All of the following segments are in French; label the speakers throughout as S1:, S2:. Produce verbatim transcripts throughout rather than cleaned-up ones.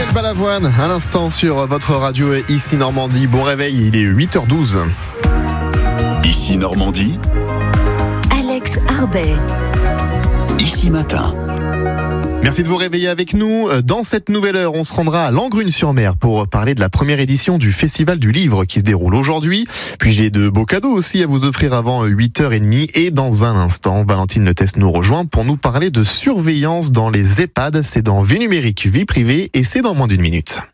S1: Lionel Balavoine, à l'instant sur votre radio Ici Normandie. Bon réveil, il est huit heures douze.
S2: Ici Normandie,
S3: Alex Arbet.
S2: Ici Matin.
S1: Merci de vous réveiller avec nous. Dans cette nouvelle heure, on se rendra à Langrune-sur-Mer pour parler de la première édition du Festival du Livre qui se déroule aujourd'hui. Puis j'ai de beaux cadeaux aussi à vous offrir avant huit heures trente. Et dans un instant, Valentine Le Test nous rejoint pour nous parler de surveillance dans les EHPAD. C'est dans Vie numérique, vie privée et c'est dans moins d'une minute.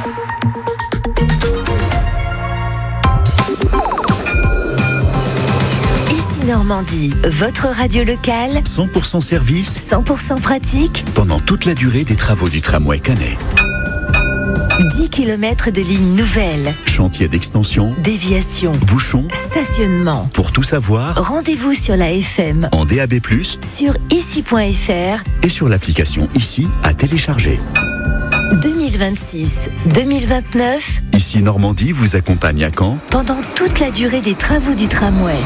S3: Normandie, votre radio locale,
S2: cent pour cent service,
S3: cent pour cent pratique,
S2: pendant toute la durée des travaux du tramway Canet.
S3: dix kilomètres de lignes nouvelles,
S2: Chantier d'extension,
S3: déviation,
S2: bouchons,
S3: stationnement.
S2: Pour tout savoir,
S3: Rendez-vous sur la F M,
S2: en D A B plus,
S3: sur ici point F R
S2: et sur l'application Ici à télécharger.
S3: deux mille vingt-six deux mille vingt-neuf,
S2: Ici Normandie vous accompagne à Caen
S3: pendant toute la durée des travaux du tramway.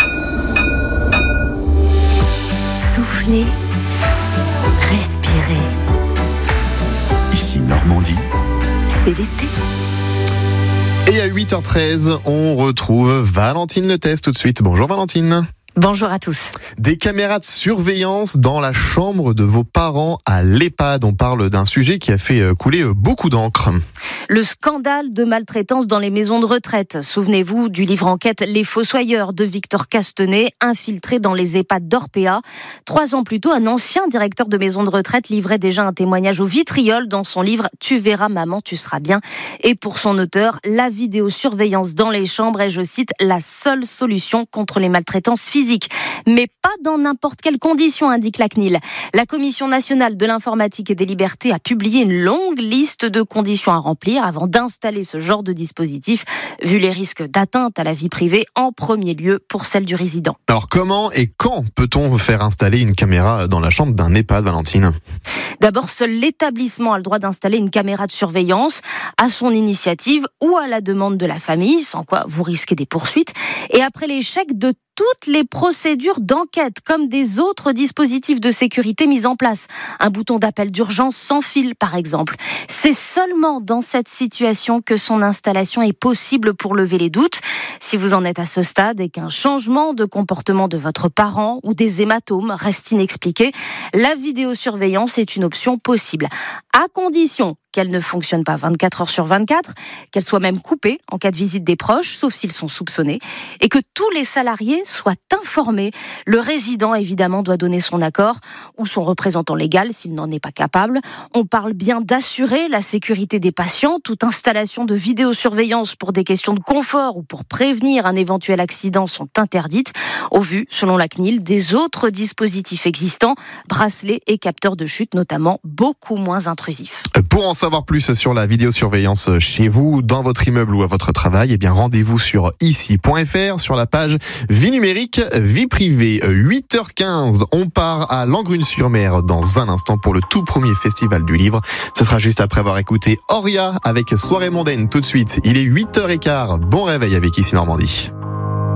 S3: Soufflez, respirez.
S2: Ici Normandie,
S3: c'est l'été.
S1: Et à huit heures treize, on retrouve Valentine Le Test tout de suite. Bonjour Valentine.
S3: Bonjour à tous.
S1: Des caméras de surveillance dans la chambre de vos parents à l'EHPAD. On parle d'un sujet qui a fait couler beaucoup d'encre.
S4: Le scandale de maltraitance dans les maisons de retraite. Souvenez-vous du livre enquête Les Fossoyeurs de Victor Castanet, infiltré dans les EHPAD d'Orpea. Trois ans plus tôt, un ancien directeur de maison de retraite livrait déjà un témoignage au vitriol dans son livre « Tu verras maman, tu seras bien ». Et pour son auteur, la vidéosurveillance dans les chambres est, je cite, la seule solution contre les maltraitances physiques. Mais pas dans n'importe quelles conditions, indique la C N I L. La Commission nationale de l'informatique et des libertés a publié une longue liste de conditions à remplir avant d'installer ce genre de dispositif, vu les risques d'atteinte à la vie privée, en premier lieu pour celle du résident.
S1: Alors comment et quand peut-on faire installer une caméra dans la chambre d'un EHPAD, Valentine ?
S4: D'abord, seul l'établissement a le droit d'installer une caméra de surveillance à son initiative ou à la demande de la famille, sans quoi vous risquez des poursuites. Et après l'échec de toutes les procédures d'enquête, comme des autres dispositifs de sécurité mis en place. Un bouton d'appel d'urgence sans fil, par exemple. C'est seulement dans cette situation que son installation est possible pour lever les doutes. Si vous en êtes à ce stade et qu'un changement de comportement de votre parent ou des hématomes reste inexpliqué, la vidéosurveillance est une option possible. À condition qu'elle ne fonctionne pas vingt-quatre heures sur vingt-quatre, qu'elle soit même coupée en cas de visite des proches, sauf s'ils sont soupçonnés, et que tous les salariés soient informés. Le résident, évidemment, doit donner son accord, ou son représentant légal s'il n'en est pas capable. On parle bien d'assurer la sécurité des patients. Toute installation de vidéosurveillance pour des questions de confort ou pour prévenir un éventuel accident sont interdites, au vu, selon la C N I L, des autres dispositifs existants, bracelets et capteurs de chute notamment, beaucoup moins intrusifs.
S1: Pour en savoir plus sur la vidéosurveillance chez vous, dans votre immeuble ou à votre travail, eh bien rendez-vous sur ici point F R, sur la page Vie numérique, vie privée. huit heures quinze, on part à Langrune-sur-Mer dans un instant pour le tout premier festival du livre. Ce sera juste après avoir écouté Auria avec Soirée mondaine tout de suite. Il est huit heures quinze, bon réveil avec Ici Normandie.